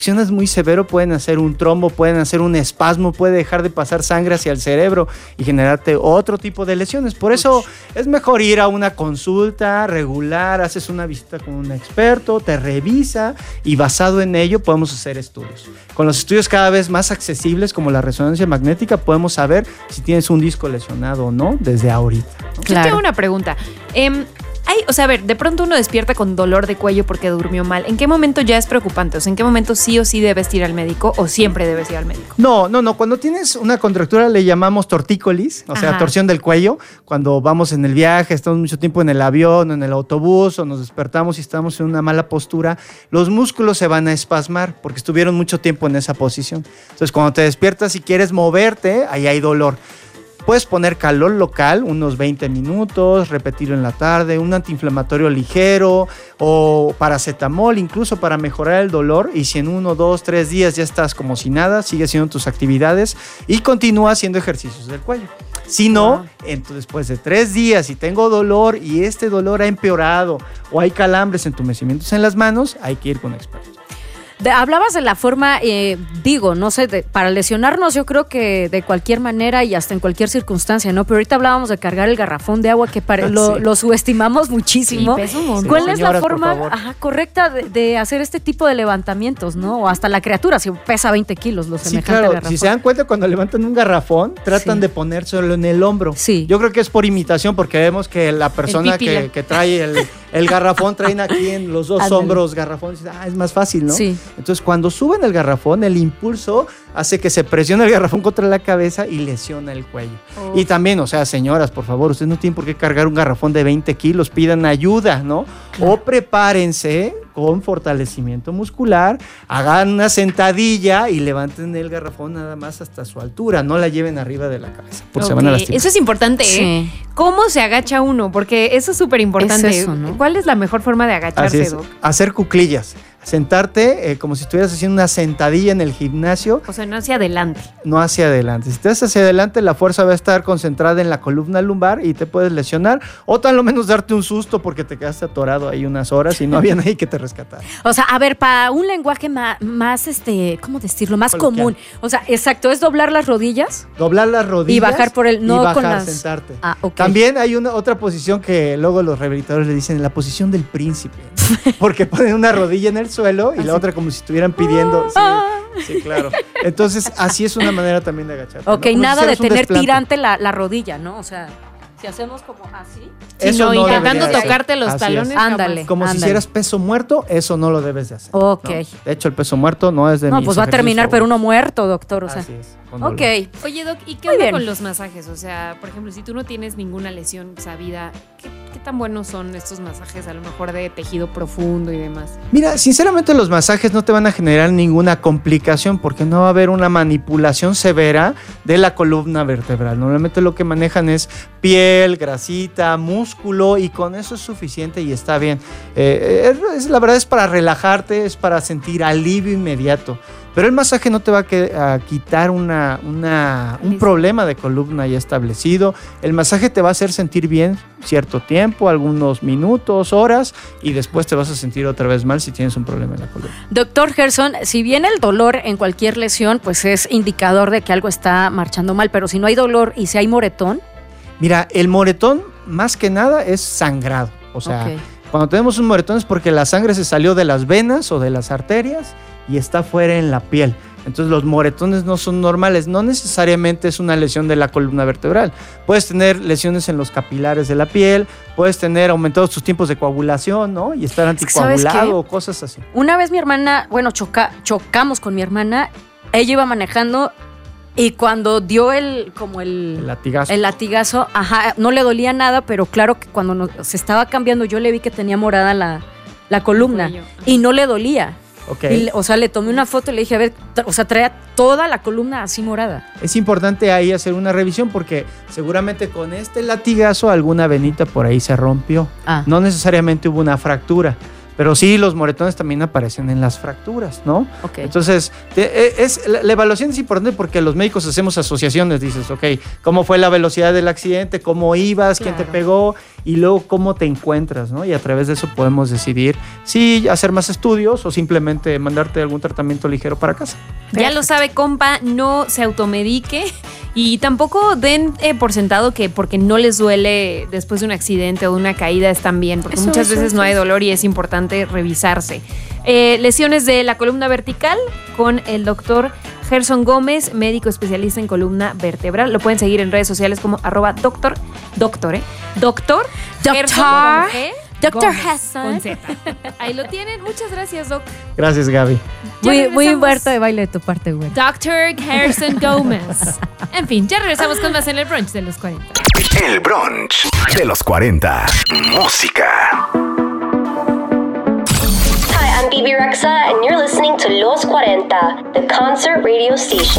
Lesiones muy severo pueden hacer un trombo, pueden hacer un espasmo, puede dejar de pasar sangre hacia el cerebro y generarte otro tipo de lesiones. Por eso es mejor ir a una consulta regular, haces una visita con un experto, te revisa y basado en ello podemos hacer estudios. Con los estudios cada vez más accesibles como la resonancia magnética podemos saber si tienes un disco lesionado o no desde ahorita, ¿no? Claro. Yo tengo una pregunta. A ver, de pronto uno despierta con dolor de cuello porque durmió mal. ¿En qué momento ya es preocupante? O sea, ¿en qué momento sí o sí debes ir al médico o siempre debes ir al médico? No. Cuando tienes una contractura le llamamos tortícolis, o sea, torsión del cuello. Cuando vamos en el viaje, estamos mucho tiempo en el avión o en el autobús o nos despertamos y estamos en una mala postura, los músculos se van a espasmar porque estuvieron mucho tiempo en esa posición. Entonces, cuando te despiertas y quieres moverte, ahí hay dolor. Puedes poner calor local, unos 20 minutos, repetirlo en la tarde, un antiinflamatorio ligero o paracetamol incluso para mejorar el dolor. Y si en 1, 2, 3 días ya estás como si nada, sigue haciendo tus actividades y continúa haciendo ejercicios del cuello. Si no, entonces después de 3 días, si tengo dolor y este dolor ha empeorado o hay calambres, entumecimientos en las manos, hay que ir con expertos. Hablabas de la forma, no sé, para lesionarnos yo creo que de cualquier manera y hasta en cualquier circunstancia, ¿no? Pero ahorita hablábamos de cargar el garrafón de agua que lo subestimamos muchísimo. Sí, pesa un montón. ¿Cuál Señoras, es la forma correcta de hacer este tipo de levantamientos, no? O hasta la criatura, si pesa 20 kilos, lo semejante claro. garrafón. Si se dan cuenta, cuando levantan un garrafón, tratan de ponérselo en el hombro. Sí. Yo creo que es por imitación, porque vemos que la persona que trae el garrafón, traen aquí en los dos hombros garrafón, y es más fácil, ¿no? Sí. Entonces, cuando suben el garrafón, el impulso hace que se presione el garrafón contra la cabeza y lesiona el cuello. Y también, o sea, señoras, por favor, ustedes no tienen por qué cargar un garrafón de 20 kilos, pidan ayuda, ¿no? Claro. O prepárense con fortalecimiento muscular, hagan una sentadilla y levanten el garrafón nada más hasta su altura, no la lleven arriba de la cabeza, porque se van a lastimar. Eso es importante, Sí. ¿eh? ¿Cómo se agacha uno? Porque eso es súper importante. Es eso, ¿no? ¿Cuál es la mejor forma de agacharse, Doc? Hacer cuclillas. Sentarte como si estuvieras haciendo una sentadilla en el gimnasio. O sea, no hacia adelante. No hacia adelante. Si te vas hacia adelante, la fuerza va a estar concentrada en la columna lumbar y te puedes lesionar. O tal lo menos darte un susto porque te quedaste atorado ahí unas horas y no había nadie que te rescatara. O sea, a ver, para un lenguaje más ¿cómo decirlo? Más común. O sea, exacto, es doblar las rodillas. Doblar las rodillas. Y bajar por el, no y bajar, con las... sentarte. Ok. También hay otra posición que luego los rehabilitadores le dicen, la posición del príncipe. Porque ponen una rodilla en el suelo y la otra como si estuvieran pidiendo. Sí, claro. Entonces, así es una manera también de agacharte. Ok, ¿no? nada de tener desplante. tirante la rodilla, ¿no? O sea, si hacemos como así. Eso no intentando debería tocarte los Así talones. es. Ándale. Como si hicieras peso muerto, eso no lo debes de hacer. Ok. ¿no? De hecho, el peso muerto no es de No, mis pues va a terminar, ejercicios pero uno muerto, doctor. O sea. Así es. Ok. Oye, Doc, ¿y qué Muy onda bien. con los masajes? O sea, por ejemplo, si tú no tienes ninguna lesión sabida, ¿qué tan buenos son estos masajes a lo mejor de tejido profundo y demás? Mira, sinceramente los masajes no te van a generar ninguna complicación porque no va a haber una manipulación severa de la columna vertebral. Normalmente lo que manejan es piel, grasita, músculo y con eso es suficiente y está bien. La verdad es para relajarte, es para sentir alivio inmediato. Pero el masaje no te va a quitar un problema de columna ya establecido. El masaje te va a hacer sentir bien cierto tiempo, algunos minutos, horas, y después te vas a sentir otra vez mal si tienes un problema en la columna. Doctor Gerson, si bien el dolor en cualquier lesión pues es indicador de que algo está marchando mal, pero si no hay dolor y si hay moretón. Mira, el moretón más que nada es sangrado. O sea, cuando tenemos un moretón es porque la sangre se salió de las venas o de las arterias y está fuera en la piel. Entonces los moretones no son normales, no necesariamente es una lesión de la columna vertebral. Puedes tener lesiones en los capilares de la piel, puedes tener aumentados tus tiempos de coagulación, ¿no? Y estar anticoagulado o cosas así. Una vez mi hermana, chocamos con mi hermana, ella iba manejando y cuando dio el latigazo, no le dolía nada, pero claro que cuando se estaba cambiando yo le vi que tenía morada la columna y no le dolía. Okay. Y, le tomé una foto y le dije, a ver, traía toda la columna así morada. Es importante ahí hacer una revisión porque seguramente con este latigazo alguna venita por ahí se rompió. No necesariamente hubo una fractura, Pero sí, los moretones también aparecen en las fracturas, ¿no? Okay. Entonces, la evaluación es importante porque los médicos hacemos asociaciones. Dices, ok, ¿cómo fue la velocidad del accidente? ¿Cómo ibas? ¿Quién te pegó? Y luego, ¿cómo te encuentras? ¿No? Y a través de eso podemos decidir si hacer más estudios o simplemente mandarte algún tratamiento ligero para casa. Ya lo sabe, compa, no se automedique y tampoco den por sentado que porque no les duele después de un accidente o de una caída están bien, porque muchas veces no hay dolor y es importante revisarse. Lesiones de la columna vertical con el doctor Gerson Gómez, médico especialista en columna vertebral. Lo pueden seguir en redes sociales como @doctor Gerson. Ahí lo tienen. Muchas gracias, Doc. Gracias, Gaby. Muy Berta de baile de tu parte, güey. Dr. Gerson Gómez. En fin, ya regresamos con más en el brunch de los 40. El brunch de los 40. Música. Hi, I'm Bibi Rexa, and you're listening to Los 40, the concert radio station.